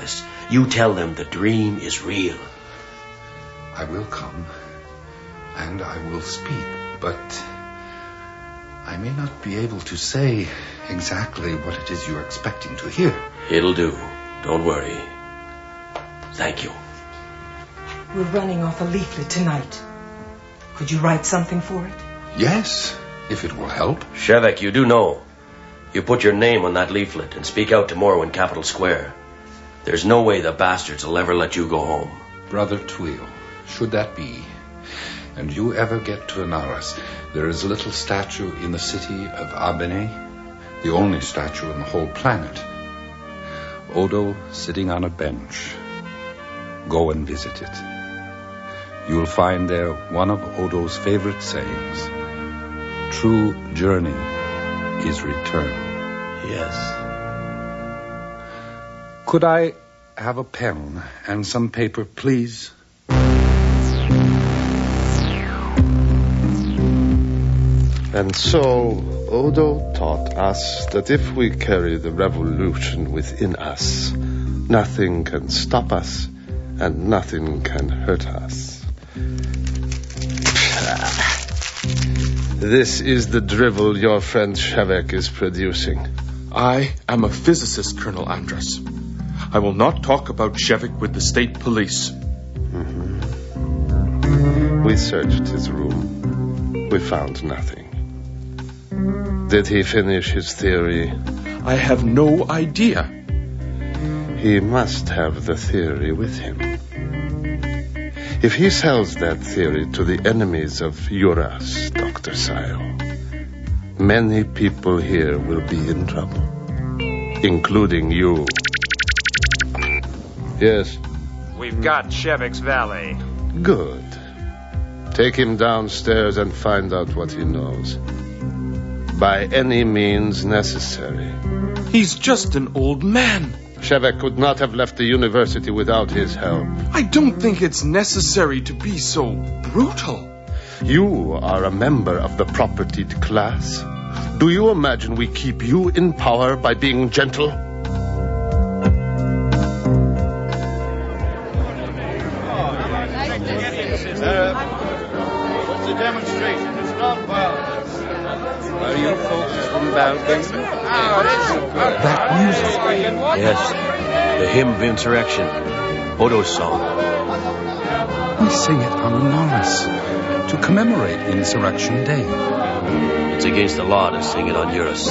office. You tell them the dream is real. I will come, and I will speak, but I may not be able to say exactly what it is you're expecting to hear. It'll do. Don't worry. Thank you. We're running off a leaflet tonight. Could you write something for it? Yes, if it will help. Shevek, you do know. You put your name on that leaflet and speak out tomorrow in Capitol Square. There's no way the bastards will ever let you go home. Brother Tweel, should that be, and you ever get to Anaras, there is a little statue in the city of Abene, the only statue in the whole planet. Odo sitting on a bench. Go and visit it. You'll find there one of Odo's favorite sayings. True journey is return. Yes. Could I have a pen and some paper, please? And so Odo taught us that if we carry the revolution within us, nothing can stop us and nothing can hurt us. This is the drivel your friend Shevek is producing. I am a physicist, Colonel Andras. I will not talk about Shevek with the state police. We searched his room. We found nothing. Did he finish his theory? I have no idea. He must have the theory with him. If he sells that theory to the enemies of Juras, Dr. Sile, many people here will be in trouble, including you. Yes? We've got Shevek's valet. Good. Take him downstairs and find out what he knows. By any means necessary. He's just an old man. Shevek could not have left the university without his help. I don't think it's necessary to be so brutal. You are a member of the propertied class. Do you imagine we keep you in power by being gentle? What's the demonstration? It's not violence. Are you folks from Balkan? That music. Yes. The hymn of insurrection. Odo's song. We sing it on Anaras to commemorate Insurrection Day. It's against the law to sing it on Eurus.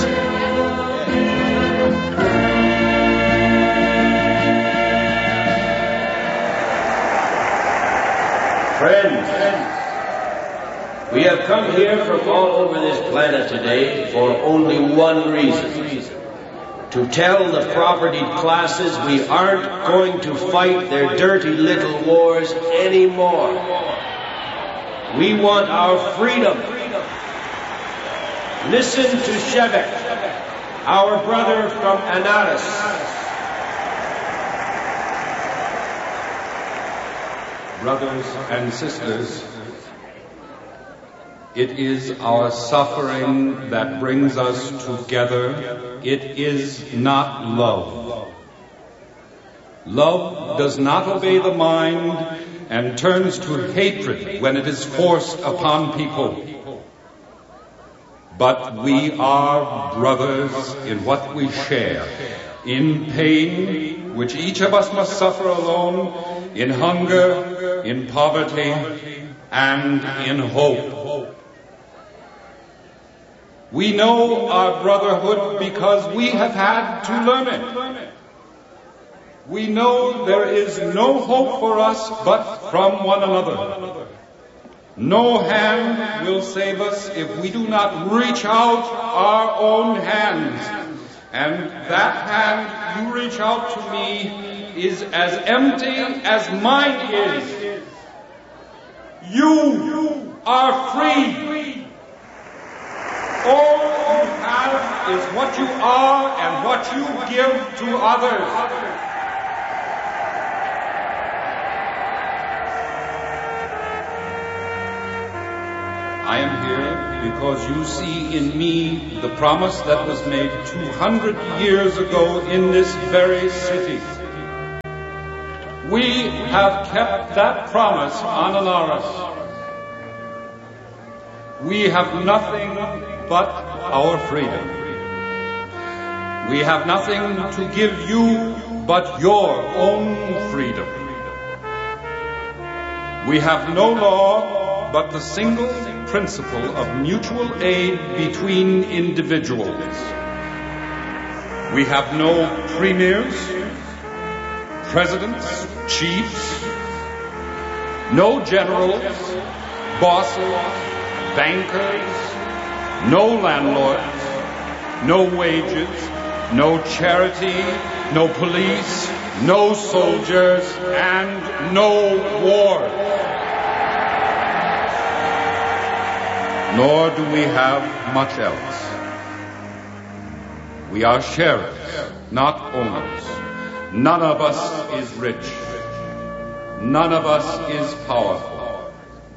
Friends, we have come here from all over this planet today for only one reason. To tell the propertied classes we aren't going to fight their dirty little wars anymore. We want our freedom. Listen to Shevek, our brother from Anaras. Brothers and sisters, it is our suffering that brings us together. It is not love. Love does not obey the mind and turns to hatred when it is forced upon people. But we are brothers in what we share, in pain, which each of us must suffer alone, in hunger, in poverty, and in hope. We know our brotherhood because we have had to learn it. We know there is no hope for us but from one another. No hand will save us if we do not reach out our own hands. And that hand you reach out to me is as empty as mine is. You are free. All you have is what you are and what you give to others. I am here because you see in me the promise that was made 200 years ago in this very city. We have kept that promise on Anaris. We have nothing but our freedom. We have nothing to give you but your own freedom. We have no law but the single principle of mutual aid between individuals. We have no premiers, presidents, chiefs, no generals, bosses, bankers, no landlords, no wages, no charity, no police, no soldiers, and no war. Nor do we have much else. We are sharers, not owners. None of us is rich. None of us is powerful.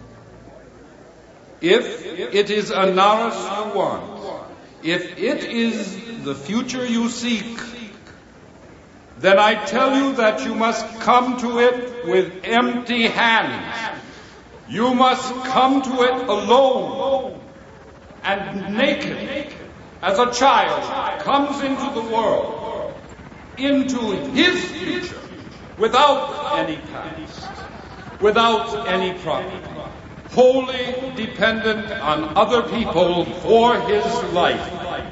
If it is Anaris you want, if it is the future you seek, then I tell you that you must come to it with empty hands. You must come to it alone and naked, as a child comes into the world, into his future, without any past, without any property, wholly dependent on other people for his life.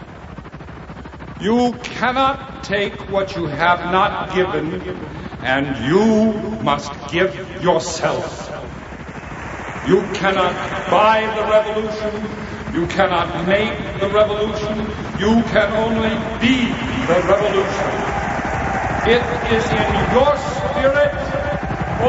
You cannot take what you have not given, and you must give yourself. You cannot buy the revolution. You cannot make the revolution. You can only be the revolution. It is in your